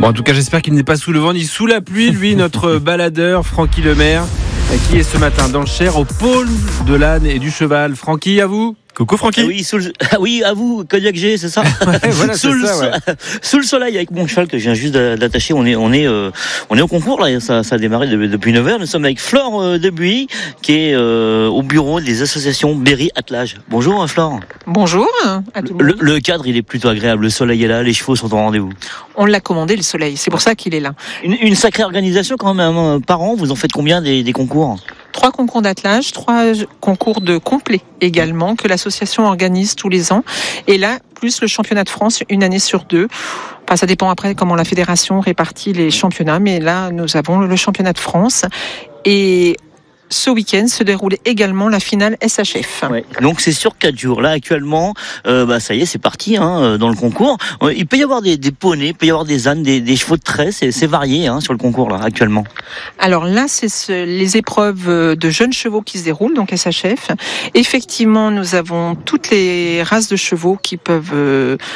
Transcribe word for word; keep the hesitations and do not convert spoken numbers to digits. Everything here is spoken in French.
Bon, en tout cas, j'espère qu'il n'est pas sous le vent ni sous la pluie, lui, notre baladeur, Francky Lemaire, qui est ce matin dans le Cher, au pôle de l'âne et du cheval. Francky, à vous. Coucou Francky. Ah oui, sous le... ah oui, à vous, Cognac G, c'est ça. Ouais, voilà, sous, c'est le... ça, ouais. sous le soleil avec mon cheval que je viens juste d'attacher. On est, on est, euh, on est au concours là. Ça, ça a démarré depuis neuf heures. Nous sommes avec Flore euh, Debuy, qui est euh, au bureau des associations Berry Attelage. Bonjour, hein, Flore. Bonjour à tout le monde. Le, le cadre, il est plutôt agréable. Le soleil est là, les chevaux sont au rendez-vous. On l'a commandé le soleil, c'est pour ça qu'il est là. Une, une sacrée organisation quand même hein, par an. Vous en faites combien des, des concours? Trois concours d'attelage, trois concours de complet également que l'association organise tous les ans. Et là, plus le championnat de France une année sur deux. Enfin, ça dépend après comment la fédération répartit les championnats. Mais là, nous avons le championnat de France. Et ce week-end se déroule également la finale S H F. Ouais. Donc c'est sur quatre jours. Là actuellement, euh, bah ça y est, c'est parti hein, dans le concours. Euh, il peut y avoir des, des poneys, il peut y avoir des ânes, des, des chevaux de trait. C'est, c'est varié hein, sur le concours là actuellement. Alors là, c'est ce, les épreuves de jeunes chevaux qui se déroulent, donc S H F. Effectivement, nous avons toutes les races de chevaux qui peuvent euh,